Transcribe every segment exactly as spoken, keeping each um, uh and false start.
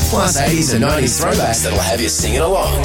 plus eighties and nineties throwbacks that'll have you singing along.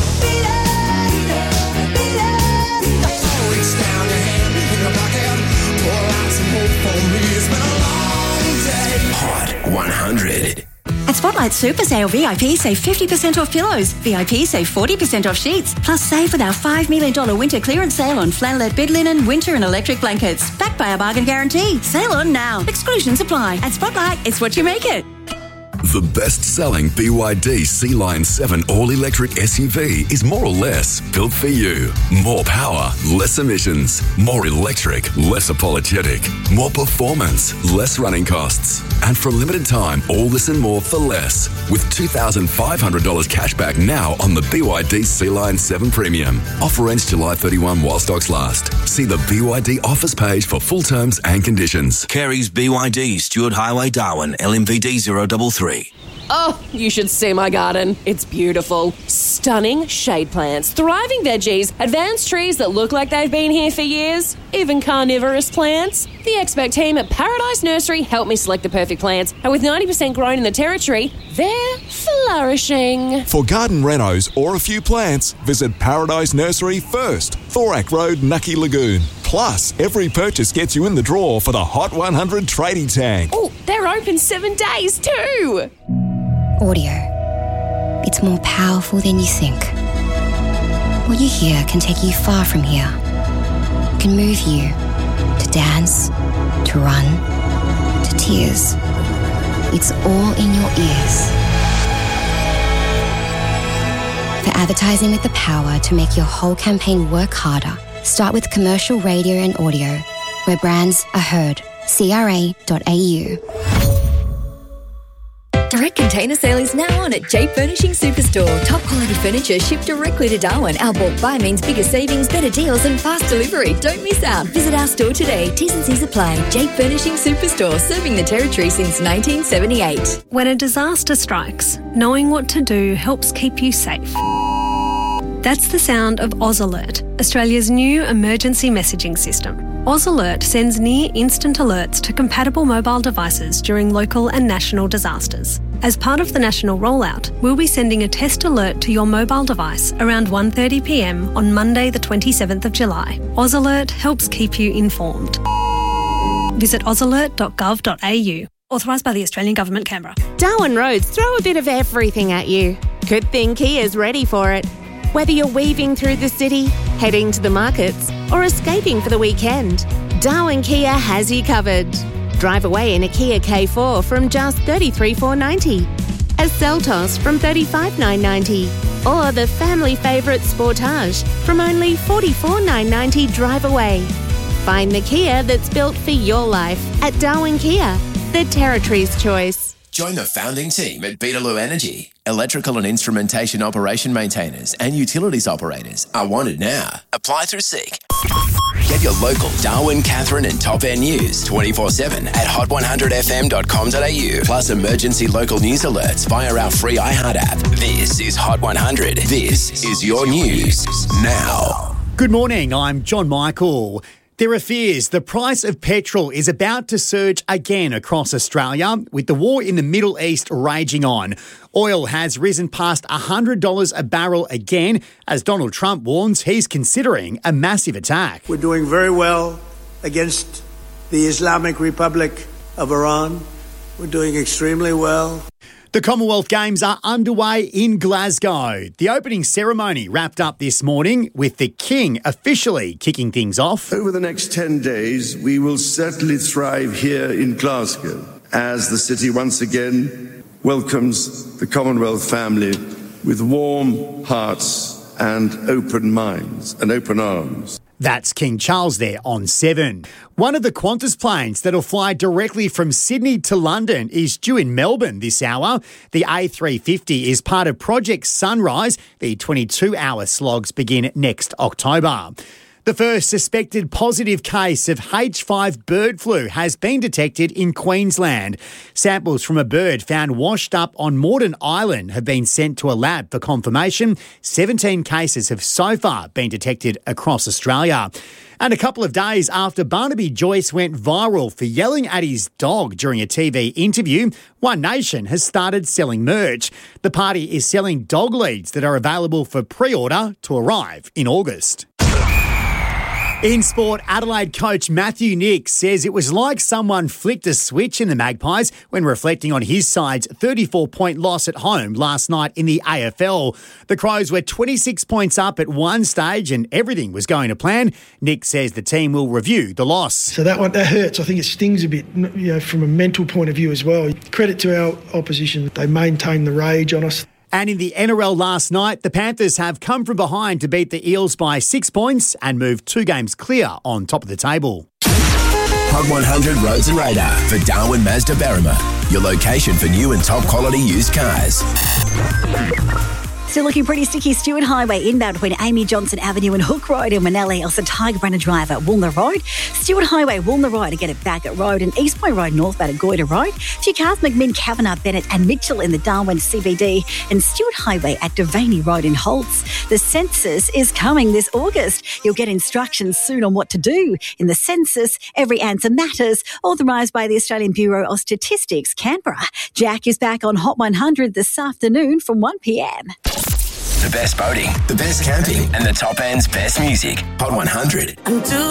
Hot one hundred. At Spotlight Super Sale, V I P save fifty percent off pillows. V I P save forty percent off sheets. Plus save with our five million dollars winter clearance sale on flannelette bed linen, winter and electric blankets. Backed by our bargain guarantee. Sale on now. Exclusions apply. At Spotlight, it's what you make it. The best-selling B Y D Sea Lion seven all-electric S U V is more or less built for you. More power, less emissions. More electric, less apologetic. More performance, less running costs. And for a limited time, all this and more for less. With two thousand five hundred dollars cash back now on the B Y D Sea Lion seven Premium. Offer ends July thirty-first while stocks last. See the B Y D offers page for full terms and conditions. Kerry's B Y D, Stewart Highway, Darwin, L M V D zero three three. Oh, you should see my garden. It's beautiful. Stunning shade plants, thriving veggies, advanced trees that look like they've been here for years, even carnivorous plants. The expert team at Paradise Nursery helped me select the perfect plants, and with ninety percent grown in the territory, they're flourishing. For garden renos or a few plants, visit Paradise Nursery first, Thorak Road, Nucky Lagoon. Plus, every purchase gets you in the draw for the Hot one hundred tradie tag. Oh, they're open seven days too. Audio. It's more powerful than you think. What you hear can take you far from here. It can move you to dance, to run, to tears. It's all in your ears. For advertising with the power to make your whole campaign work harder, start with commercial radio and audio, where brands are heard. C R A dot A U. Direct container sale is now on at J Furnishing Superstore. Top quality furniture shipped directly to Darwin. Our bulk buy means bigger savings, better deals and fast delivery. Don't miss out. Visit our store today. T's and C's apply. J Furnishing Superstore, serving the territory since nineteen seventy-eight. When a disaster strikes, knowing what to do helps keep you safe. That's the sound of Oz Alert, Australia's new emergency messaging system. Oz Alert sends near-instant alerts to compatible mobile devices during local and national disasters. As part of the national rollout, we'll be sending a test alert to your mobile device around one thirty p m on Monday the twenty-seventh of July. Oz Alert helps keep you informed. Visit oz alert dot gov dot a u. Authorised by the Australian Government, Canberra. Darwin Roads throw a bit of everything at you. Good thing Kia's ready for it. Whether you're weaving through the city, heading to the markets, or escaping for the weekend, Darwin Kia has you covered. Drive away in a Kia K four from just thirty-three thousand four hundred ninety dollars, a Seltos from thirty-five thousand nine hundred ninety dollars, or the family favourite Sportage from only forty-four thousand nine hundred ninety dollars drive away. Find the Kia that's built for your life at Darwin Kia, the Territory's choice. Join the founding team at Beetaloo Energy. Electrical and instrumentation operation maintainers and utilities operators are wanted now. Apply through Seek. Get your local Darwin, Catherine and Top Air news twenty-four seven at hot one hundred f m dot com dot a u. Plus emergency local news alerts via our free iHeart app. This is Hot one hundred. This is your news now. Good morning, I'm John Michael. There are fears the price of petrol is about to surge again across Australia, with the war in the Middle East raging on. Oil has risen past one hundred dollars a barrel again, as Donald Trump warns he's considering a massive attack. We're doing very well against the Islamic Republic of Iran. We're doing extremely well. The Commonwealth Games are underway in Glasgow. The opening ceremony wrapped up this morning with the King officially kicking things off. Over the next ten days, we will certainly thrive here in Glasgow as the city once again welcomes the Commonwealth family with warm hearts and open minds and open arms. That's King Charles there on seven. One of the Qantas planes that'll fly directly from Sydney to London is due in Melbourne this hour. The A three fifty is part of Project Sunrise. The twenty-two hour slogs begin next October. The first suspected positive case of H five bird flu has been detected in Queensland. Samples from a bird found washed up on Morden Island have been sent to a lab for confirmation. seventeen cases have so far been detected across Australia. And a couple of days after Barnaby Joyce went viral for yelling at his dog during a T V interview, One Nation has started selling merch. The party is selling dog leads that are available for pre-order to arrive in August. In sport, Adelaide coach Matthew Nick says it was like someone flicked a switch in the Magpies when reflecting on his side's thirty-four point loss at home last night in the A F L. The Crows were twenty-six points up at one stage and everything was going to plan. Nick says the team will review the loss. So that one, that hurts. I think it stings a bit, you know, from a mental point of view as well. Credit to our opposition. They maintained the rage on us. And in the N R L last night, the Panthers have come from behind to beat the Eels by six points and move two games clear on top of the table. Hot one hundred Roads and Radar for Darwin Mazda Berrima, your location for new and top quality used cars. Still looking pretty sticky. Stewart Highway inbound between Amy Johnson Avenue and Hook Road in Manelli. Also Tiger Brunner Drive at Woolner Road. Stewart Highway, Woolner Road to get it back at Road. And East Point Road northbound at Goyder Road. Few cars, McMinn, Kavanagh, Bennett and Mitchell in the Darwin C B D. And Stewart Highway at Devaney Road in Holtz. The census is coming this August. You'll get instructions soon on what to do. In the census, every answer matters. Authorised by the Australian Bureau of Statistics, Canberra. Jack is back on Hot one hundred this afternoon from one p.m. The best boating, the best camping, and the top end's best music. Hot one hundred.